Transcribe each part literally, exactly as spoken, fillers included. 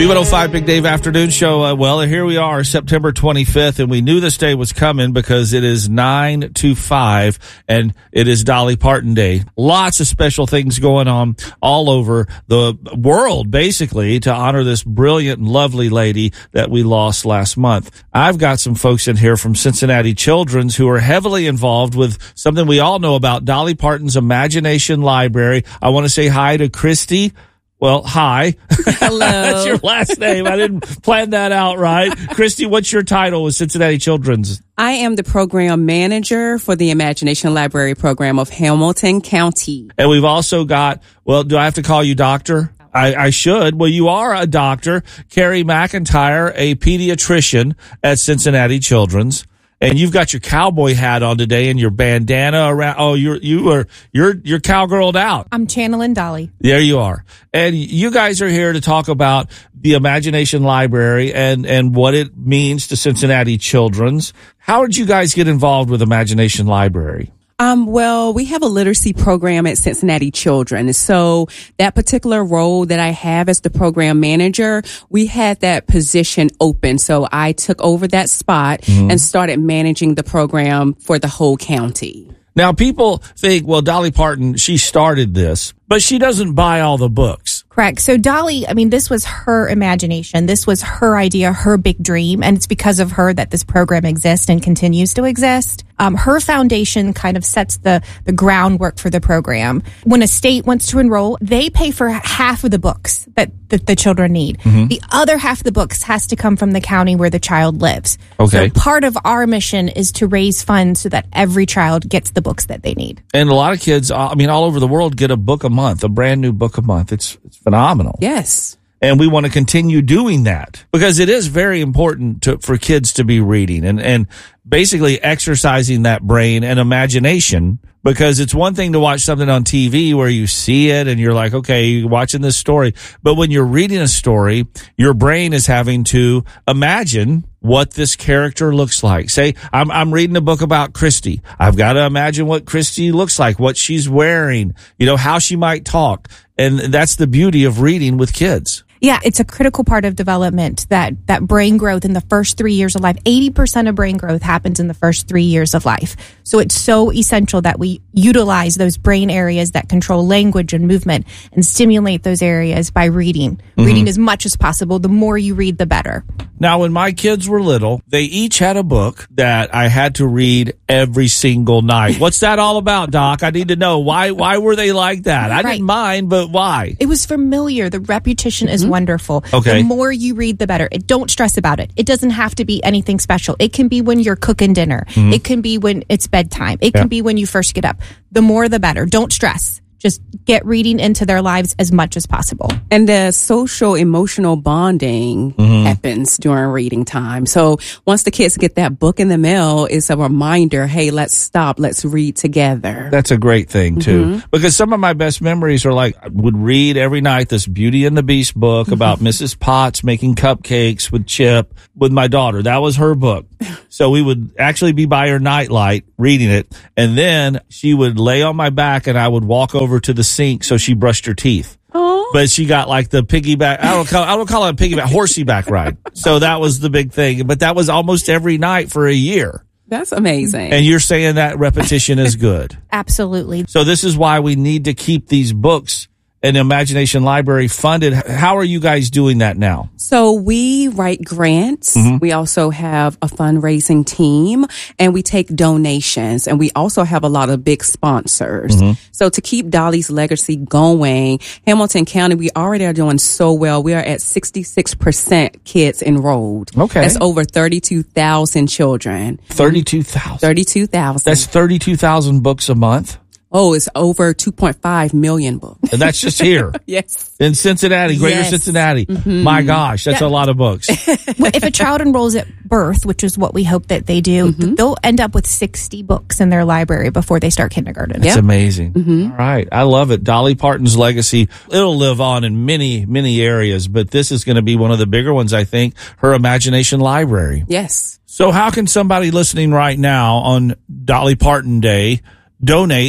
B one oh five Big Dave Afternoon Show. Uh, well, here we are, September twenty-fifth, and we knew this day was coming because it is nine to five, and it is Dolly Parton Day. Lots of special things going on all over the world, basically, to honor this brilliant and lovely lady that we lost last month. I've got some folks in here from Cincinnati Children's who are heavily involved with something we all know about, Dolly Parton's Imagination Library. I want to say hi to Christy. Well, hi. Hello. That's your last name. I didn't plan that out right. Christy, what's your title with Cincinnati Children's? I am the program manager for the Imagination Library program of Hamilton County. And we've also got, well, do I have to call you doctor? I, I should. Well, you are a doctor. Carrie McIntyre, a pediatrician at Cincinnati Children's. And you've got your cowboy hat on today and your bandana around. Oh, you're, you are, you're, you're cowgirled out. I'm channeling Dolly. There you are. And you guys are here to talk about the Imagination Library and, and what it means to Cincinnati Children's. How did you guys get involved with Imagination Library? Um, well, we have a literacy program at Cincinnati Children. So that particular role that I have as the program manager, we had that position open. So I took over that spot mm-hmm. and started managing the program for the whole county. Now, people think, well, Dolly Parton, she started this, but she doesn't buy all the books. Correct. So Dolly, I mean, this was her imagination. This was her idea, her big dream. And it's because of her that this program exists and continues to exist. Um, her foundation kind of sets the, the groundwork for the program. When a state wants to enroll, they pay for half of the books that the, the children need. Mm-hmm. The other half of the books has to come from the county where the child lives. Okay. So part of our mission is to raise funds so that every child gets the books that they need. And a lot of kids, I mean, all over the world get a book a month, a brand new book a month. It's, it's phenomenal. Yes. And we want to continue doing that because it is very important to, for kids to be reading and, and basically exercising that brain and imagination, because it's one thing to watch something on T V where you see it and you're like, okay, you're watching this story. But when you're reading a story, your brain is having to imagine what this character looks like. Say, I'm, I'm reading a book about Christy. I've got to imagine what Christy looks like, what she's wearing, you know, how she might talk. And that's the beauty of reading with kids. Yeah, it's a critical part of development, that, that brain growth in the first three years of life. eighty percent of brain growth happens in the first three years of life. So it's so essential that we utilize those brain areas that control language and movement and stimulate those areas by reading. Mm-hmm. Reading as much as possible. The more you read, the better. Now, when my kids were little, they each had a book that I had to read every single night. What's that all about, Doc? I need to know. Why Why were they like that? I right. didn't mind, but why? It was familiar. The repetition mm-hmm. is wonderful. Okay. The more you read, the better. It, don't stress about it. It doesn't have to be anything special. It can be when you're cooking dinner. Mm-hmm. It can be when it's bedtime. It yeah. can be when you first get up. The more, the better. Don't stress. Just get reading into their lives as much as possible. And the social emotional bonding mm-hmm. happens during reading time. So once the kids get that book in the mail, it's a reminder, hey, let's stop, let's read together. That's a great thing, too. Mm-hmm. Because some of my best memories are like, I would read every night this Beauty and the Beast book mm-hmm. about Missus Potts making cupcakes with Chip with my daughter. That was her book. So we would actually be by her nightlight reading it. And then she would lay on my back and I would walk over to the sink so she brushed her teeth. Oh. But she got like the piggyback, I don't call, I don't call it a piggyback, horsey back ride. So that was the big thing. But that was almost every night for a year. That's amazing. And you're saying that repetition is good. Absolutely. So this is why we need to keep these books and Imagination Library funded. How are you guys doing that now? So we write grants. Mm-hmm. We also have a fundraising team and we take donations, and we also have a lot of big sponsors. Mm-hmm. So to keep Dolly's legacy going, Hamilton County, we already are doing so well. We are at sixty-six percent kids enrolled. Okay. That's over thirty-two thousand children. thirty-two thousand. thirty-two thousand. That's thirty-two thousand books a month? Oh, it's over two point five million books. And that's just here. Yes. In Cincinnati, greater yes. Cincinnati. Mm-hmm. My gosh, that's yeah. a lot of books. If a child enrolls at birth, which is what we hope that they do, mm-hmm. they'll end up with sixty books in their library before they start kindergarten. That's yep. amazing. Mm-hmm. All right. I love it. Dolly Parton's legacy, it'll live on in many, many areas, but this is going to be one of the bigger ones, I think, her Imagination Library. Yes. So how can somebody listening right now on Dolly Parton Day donate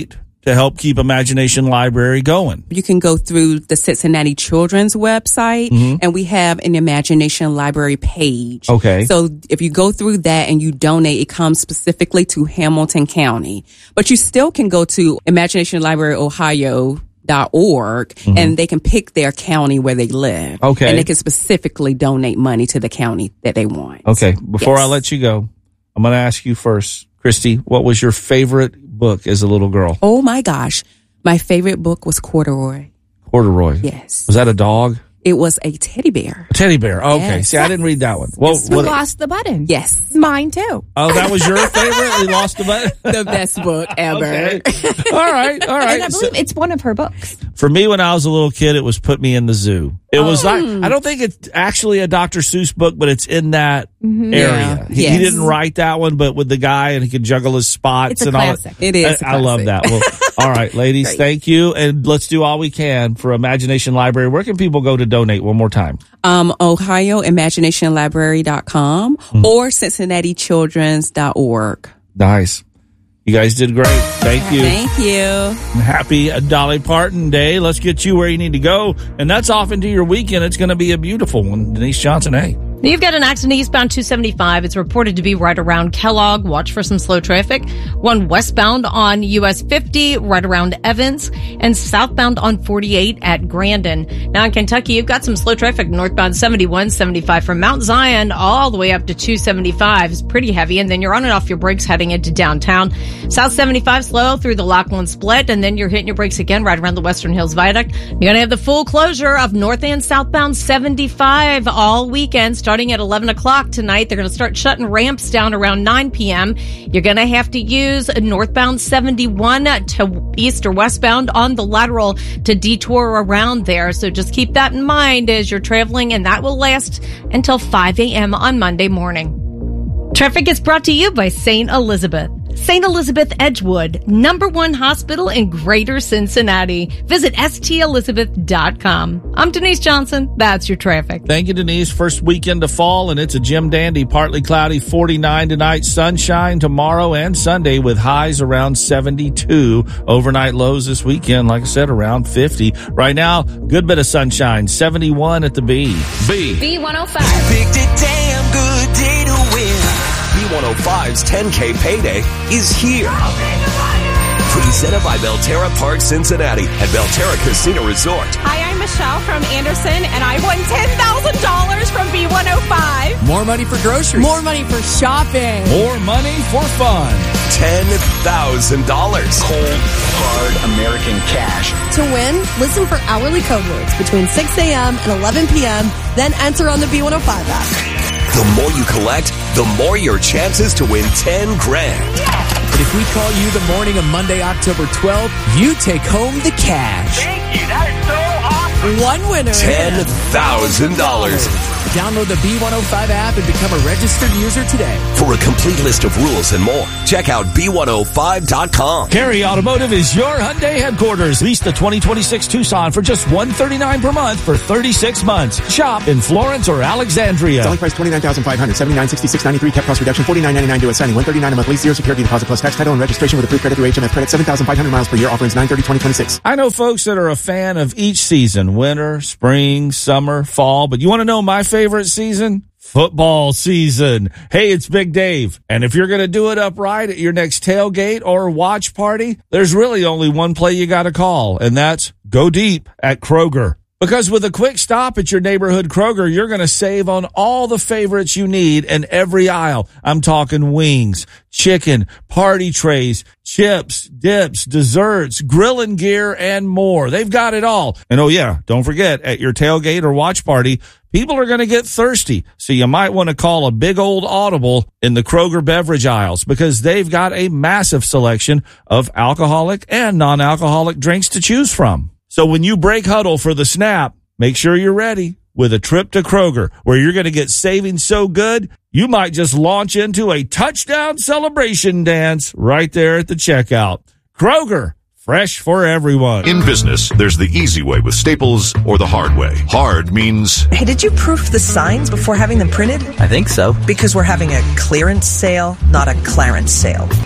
to help keep Imagination Library going? You can go through the Cincinnati Children's website, mm-hmm. and we have an Imagination Library page. Okay. So if you go through that and you donate, it comes specifically to Hamilton County. But you still can go to Imagination Library Ohio dot org, mm-hmm. and they can pick their county where they live. Okay. And they can specifically donate money to the county that they want. Okay. Before yes. I let you go, I'm going to ask you first, Christy, what was your favorite book as a little girl? Oh my gosh. My favorite book was Corduroy. Corduroy. Yes. Was that a dog? It was a teddy bear. A teddy bear. Okay. Yes. See, I didn't read that one. Well, Yes, we what, lost the button. Yes. Mine too. oh, that was your favorite? We lost the button? The best book ever. Okay. All right. All right. And I believe So, it's one of her books. for me, when I was a little kid, it was Put Me in the Zoo. It Oh. was like, I don't think it's actually a Doctor Seuss book, but it's in that Mm-hmm. area. Yeah. He, he Yes. didn't write that one, but with the guy and he could juggle his spots It's a and all classic. that. It is a I, I love that. classic. Well, all right, ladies, Great. thank you. And let's do all we can for Imagination Library. Where can people go to donate one more time? Um, Ohio Imagination Library dot com Mm-hmm. or Cincinnati Children's dot org. Nice. You guys did great. Thank you. Thank you. Happy Dolly Parton Day. Let's get you where you need to go. And that's off into your weekend. It's going to be a beautiful one. Denise Johnson, hey. You've got an accident eastbound two seventy-five. It's reported to be right around Kellogg. Watch for some slow traffic. One westbound on U S fifty, right around Evans, and southbound on forty-eight at Grandin. Now in Kentucky, you've got some slow traffic northbound seventy-one, seventy-five from Mount Zion all the way up to two seventy-five. It's pretty heavy, and then you're on and off your brakes heading into downtown. South seventy-five slow through the Lachlan Split, and then you're hitting your brakes again right around the Western Hills Viaduct. You're going to have the full closure of north and southbound seventy-five all weekend, starting at eleven o'clock tonight. They're going to start shutting ramps down around nine p.m. You're going to have to use northbound seventy-one to east or westbound on the lateral to detour around there. So just keep that in mind as you're traveling, and that will last until five a.m. on Monday morning. Traffic is brought to you by Saint Elizabeth. Saint Elizabeth Edgewood, number one hospital in Greater Cincinnati. Visit S T Elizabeth dot com. I'm Denise Johnson. That's your traffic. Thank you, Denise. First weekend of fall, and it's a Jim Dandy. Partly cloudy, forty-nine tonight. Sunshine tomorrow and Sunday with highs around seventy-two. Overnight lows this weekend, like I said, around fifty. Right now, good bit of sunshine, seventy-one at the B. B. B one oh five. Picked a damn good day to win. B one oh five's ten K payday is here. Presented by Belterra Park Cincinnati and Belterra Casino Resort. Hi, I'm Michelle from Anderson, and I won ten thousand dollars from B one oh five. More money for groceries. More money for shopping. More money for fun. ten thousand dollars. Cold, hard American cash. To win, listen for hourly code words between six a.m. and eleven p.m., then enter on the B one oh five app. The more you collect, the more your chances to win ten grand. But if we call you the morning of Monday, October twelfth, you take home the cash. Thank you. That is so awesome. One winner. ten thousand dollars. Download the B one oh five app and become a registered user today. For a complete list of rules and more, check out B one oh five dot com. Carey Automotive is your Hyundai headquarters. Lease the twenty twenty-six Tucson for just one hundred thirty-nine dollars per month for thirty-six months. Shop in Florence or Alexandria. Selling price twenty-nine thousand five hundred dollars, seventy-nine sixty-six ninety-three. Cap cost reduction forty-nine ninety-nine due at signing. one hundred thirty-nine a month lease, zero security deposit plus tax, title and registration with approved credit through H M S credit. seven thousand five hundred miles per year. Offerings nine thirty twenty twenty-six. I know folks that are a fan of each season, winter, spring, summer, fall, but you want to know my favorite season? Football season. Hey, it's Big Dave. And if you're going to do it upright at your next tailgate or watch party, there's really only one play you got to call, and that's go deep at Kroger. Because with a quick stop at your neighborhood Kroger, you're going to save on all the favorites you need in every aisle. I'm talking wings, chicken, party trays, chips, dips, desserts, grilling gear, and more. They've got it all. And oh yeah, don't forget, at your tailgate or watch party, people are going to get thirsty. So you might want to call a big old audible in the Kroger beverage aisles because they've got a massive selection of alcoholic and non-alcoholic drinks to choose from. So when you break huddle for the snap, make sure you're ready with a trip to Kroger, where you're going to get savings so good, you might just launch into a touchdown celebration dance right there at the checkout. Kroger, fresh for everyone. In business, there's the easy way with Staples or the hard way. Hard means... Hey, did you proof the signs before having them printed? I think so. Because we're having a clearance sale, not a Clarence sale. Oh.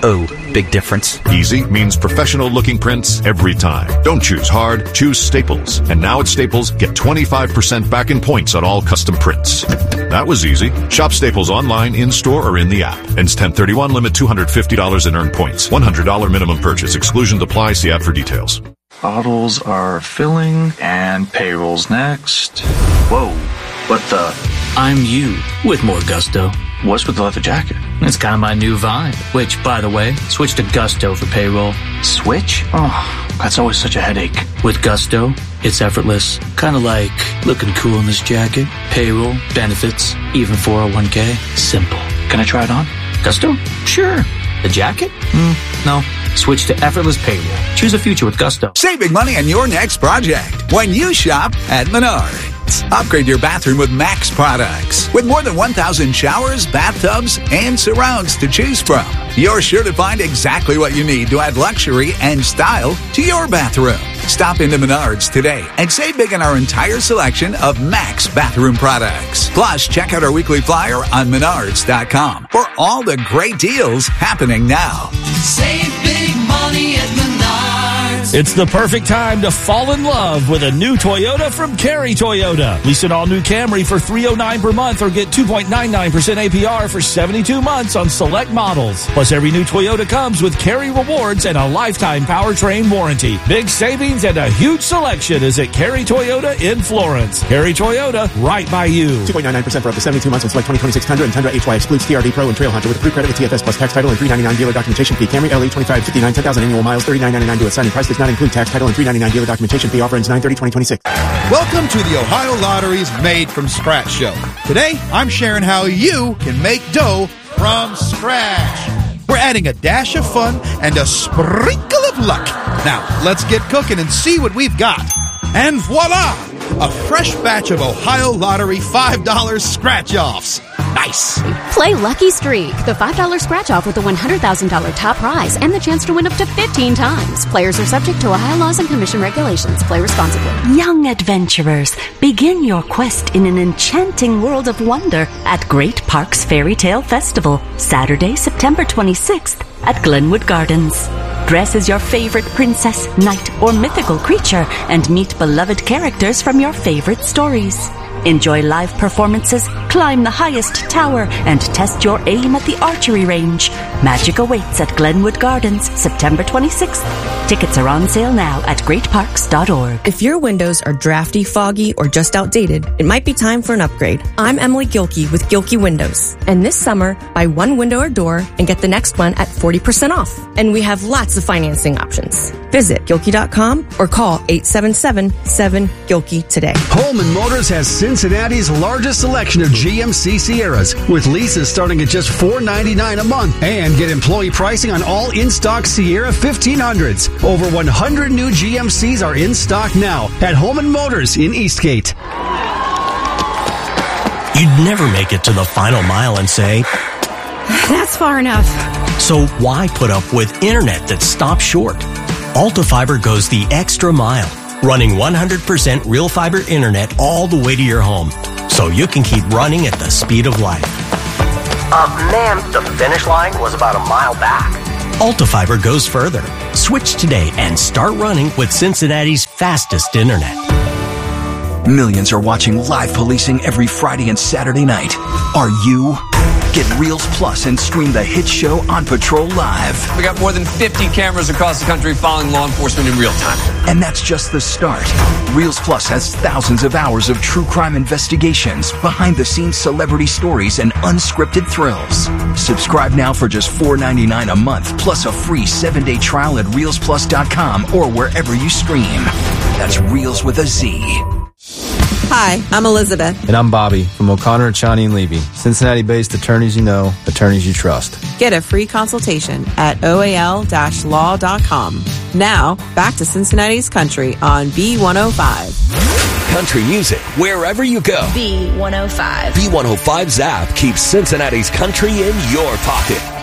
big difference. Easy means professional-looking prints every time. Don't choose hard, choose Staples. And now at Staples, get twenty-five percent back in points on all custom prints. That was easy. Shop Staples online, in-store, or in the app. Ends ten thirty-one, limit two hundred fifty dollars in earned points. one hundred dollars minimum purchase. Exclusions apply. See app for details. Bottles are filling, and payroll's next. Whoa, what the? I'm you with more gusto. What's with the leather jacket? It's kind of my new vibe, which, by the way, switch to Gusto for payroll. Switch? Oh, that's always such a headache. With Gusto, it's effortless. Kind of like looking cool in this jacket, payroll, benefits, even four oh one k. Simple. Can I try it on? Gusto? Sure. The jacket? Mm, no. Switch to effortless payroll. Choose a future with Gusto. Save big money on your next project when you shop at Menards. Upgrade your bathroom with Max products. With more than one thousand showers, bathtubs, and surrounds to choose from, you're sure to find exactly what you need to add luxury and style to your bathroom. Stop into Menards today and save big on our entire selection of Max bathroom products. Plus, check out our weekly flyer on menards dot com for all the great deals happening now. Save big money at Menards. It's the perfect time to fall in love with a new Toyota from Carey Toyota. Lease an all-new Camry for three hundred nine dollars per month or get two point nine nine percent A P R for seventy-two months on select models. Plus, every new Toyota comes with Carey Rewards and a lifetime powertrain warranty. Big savings and a huge selection is at Carey Toyota in Florence. Carey Toyota, right by you. two point nine nine percent for up to seventy-two months on select twenty twenty-six Tundra and Tundra H Y excludes T R D Pro and Trail Hunter with approved credit with T F S plus tax title and three hundred ninety-nine dealer documentation fee. Camry L E twenty-five fifty-nine, ten thousand annual miles, thirty-nine ninety-nine to a signing price. Does not include tax title and three hundred ninety-nine dealer documentation fee. Offer ends nine thirty twenty twenty-six. Welcome to the Ohio Lottery's Made from Scratch show. Today, I'm sharing how you can make dough from scratch. We're adding a dash of fun and a sprinkle of luck. Now, let's get cooking and see what we've got. And voila! A fresh batch of Ohio Lottery five dollar scratch-offs. Nice. Play Lucky Streak, the five dollar scratch-off with a one hundred thousand dollars top prize and the chance to win up to fifteen times. Players are subject to Ohio laws and commission regulations. Play responsibly. Young adventurers, begin your quest in an enchanting world of wonder at Great Parks Fairy Tale Festival, Saturday, September twenty-sixth at Glenwood Gardens. Dress as your favorite princess, knight, or mythical creature and meet beloved characters from your favorite stories. Enjoy live performances, climb the highest tower, and test your aim at the archery range. Magic awaits at Glenwood Gardens, September twenty-sixth. Tickets are on sale now at great parks dot org. If your windows are drafty, foggy, or just outdated, it might be time for an upgrade. I'm Emily Gilkey with Gilkey Windows. And this summer, buy one window or door and get the next one at forty percent off. And we have lots of financing options. Visit Gilkey dot com or call eight seven seven, seven, Gilkey today. Holman Motors has Cincinnati's largest selection of G M C Sierras with leases starting at just four hundred ninety-nine dollars a month and get employee pricing on all in-stock Sierra fifteen hundreds. Over one hundred new G M Cs are in stock now at Holman Motors in Eastgate. You'd never make it to the final mile and say, "That's far enough." So why put up with internet that stops short? Altafiber goes the extra mile, running one hundred percent real fiber internet all the way to your home, so you can keep running at the speed of light. Uh, ma'am, the finish line was about a mile back. Altafiber goes further. Switch today and start running with Cincinnati's fastest internet. Millions are watching live policing every Friday and Saturday night. Are you? Get Reels Plus and stream the hit show On Patrol Live. We got more than fifty cameras across the country following law enforcement in real time. And that's just the start. Reels Plus has thousands of hours of true crime investigations, behind-the-scenes celebrity stories, and unscripted thrills. Subscribe now for just four dollars and ninety-nine cents a month, plus a free seven-day trial at reels plus dot com or wherever you stream. That's Reels with a Z. Hi, I'm Elizabeth. And I'm Bobby from O'Connor, Chani and Levy. Cincinnati-based attorneys you know, attorneys you trust. Get a free consultation at O A L law dot com. Now, back to Cincinnati's Country on B one oh five. Country music wherever you go. B one oh five. B one oh five's app keeps Cincinnati's country in your pocket.